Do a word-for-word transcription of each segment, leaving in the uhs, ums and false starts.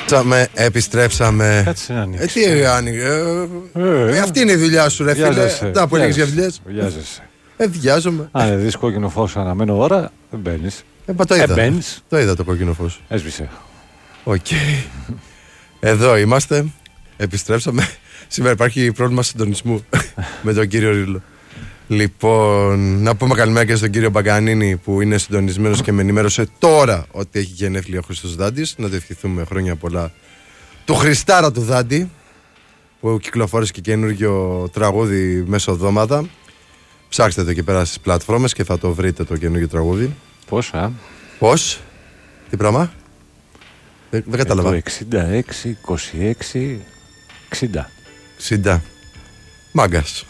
Επιστρέψαμε, επιστρέψαμε. Κάτσε να ανοίξει. Ε, τι άνοιγε. Ε, ε, αυτή είναι η δουλειά σου, ρε φίλε. Τα που έλεγες για δουλειές. Βιάζεσαι. Ε, βιάζομαι. Αν δεις κόκκινο φως αναμένω ώρα, δεν μπαίνεις. Ε, πα, το είδα. Ε, μπαίνεις. Το είδα το κόκκινο φως. Έσβησε. Οκ. Okay. Εδώ είμαστε. Επιστρέψαμε. Σήμερα υπάρχει πρόβλημα συντονισμού με τον κύριο Ρίλο. Λοιπόν, να πούμε καλημέρα και στον κύριο Μπαγκανίνη που είναι συντονισμένος και με ενημέρωσε τώρα ότι έχει γενέθλια ο Χρήστος Δάντης. Να το ευχηθούμε χρόνια πολλά του Χριστάρα του Δάντη που κυκλοφόρησε και καινούργιο τραγούδι μέσω εβδομάδα. Ψάξτε το εκεί πέρα στις πλατφόρμες και θα το βρείτε το καινούργιο τραγούδι. Πώς, α? Πώς, τι πράγμα? Δεν, δεν κατάλαβα. Το εξήντα έξι, είκοσι έξι, εξήντα. εξήντα. Μάγκας.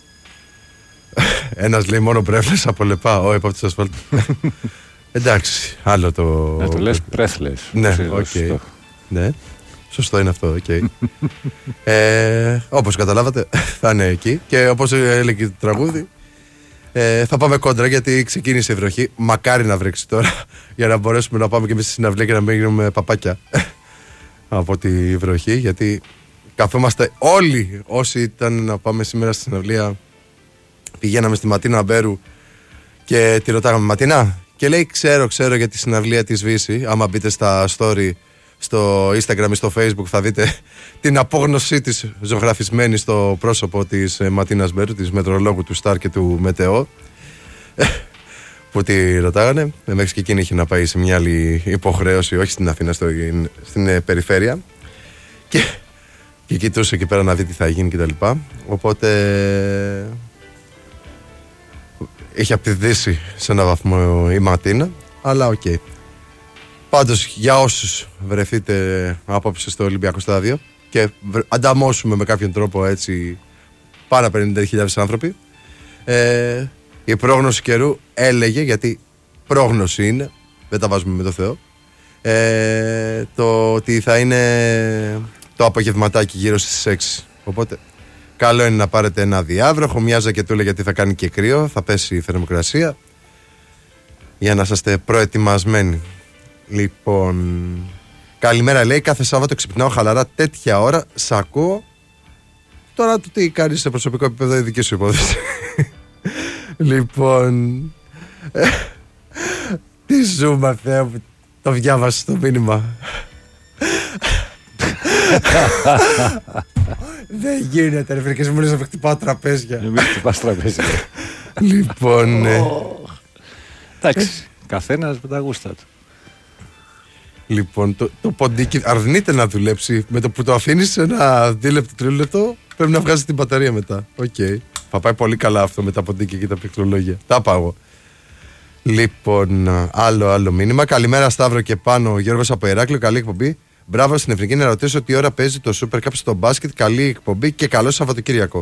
Ένας λέει μόνο πρέφλες από λεπά. Όχι, από τις ασφάλτες. Εντάξει, άλλο το. Να το λες πρέφλες. Ναι, οκ. Okay. Ναι, σωστό είναι αυτό, οκ. Okay. ε, όπως καταλάβατε, θα είναι εκεί. Και όπως έλεγε το τραγούδι, ε, θα πάμε κόντρα γιατί ξεκίνησε η βροχή. Μακάρι να βρέξει τώρα για να μπορέσουμε να πάμε και εμείς στη συναυλία και να μην γίνουμε παπάκια από τη βροχή. Γιατί καθόμαστε όλοι όσοι ήταν να πάμε σήμερα στη συναυλία. Πηγαίναμε στη Ματίνα Μπέρου και τη ρωτάγαμε, Ματίνα, και λέει ξέρω, ξέρω για τη συναυλία της Βύση. Άμα μπείτε στα story στο Instagram ή στο Facebook θα δείτε την απόγνωσή της ζωγραφισμένη στο πρόσωπο της Ματίνας Μπέρου, της μετρολόγου του Σταρ και του Μετεό, που τη ρωτάγανε. Μέχρι και εκείνη είχε να πάει σε μια άλλη υποχρέωση, όχι στην Αθήνα, στο, στην περιφέρεια, και, και κοιτούσε εκεί πέρα να δει τι θα γίνει κτλ. Οπότε είχε απειδήσει σε έναν βαθμό η Ματίνα, αλλά οκ. Okay. Πάντως για όσους βρεθείτε απόψε στο Ολυμπιακό Στάδιο και ανταμώσουμε με κάποιον τρόπο έτσι πάρα πενήντα χιλιάδες άνθρωποι, ε, η πρόγνωση καιρού έλεγε, γιατί πρόγνωση είναι, δεν τα βάζουμε με το Θεό, ε, το ότι θα είναι το απογευματάκι γύρω στις έξι. Οπότε καλό είναι να πάρετε ένα διάβροχο, μια ζακετούλα γιατί θα κάνει και κρύο, θα πέσει η θερμοκρασία, για να είστε προετοιμασμένοι. Λοιπόν, καλημέρα, λέει, κάθε Σάββατο ξυπνάω χαλαρά τέτοια ώρα, σ' ακούω. Τώρα το τι κάνεις σε προσωπικό επίπεδο, η δική σου υπόθεση. Λοιπόν, ε, τι ζούμε, Θεέ μου, το διάβασα το μήνυμα. Δεν γίνεται, ρε φίλε, και εσύ μου λες να χτυπάω τραπέζια. Μην χτυπάς τραπέζια. Λοιπόν, εντάξει, καθένας με τα γούστα του. Λοιπόν, το, το ποντίκι αρνείται να δουλέψει. Με το που το αφήνεις σε ένα δίλεπτο, τρίλεπτο, πρέπει να βγάζει την μπαταρία μετά. Οκ. Okay. Θα πάει πολύ καλά αυτό με τα ποντίκια και τα πληκτρολόγια. Τα πάω. Λοιπόν, άλλο, άλλο μήνυμα. Καλημέρα, Σταύρο και πάνω. Ο Γιώργος από Ηράκλειο. Καλή εκπομπή. Μπράβο στην Εθνική, να ρωτήσω τι ώρα παίζει το Super Cup στο μπάσκετ. Καλή εκπομπή και καλό Σαββατοκύριακο.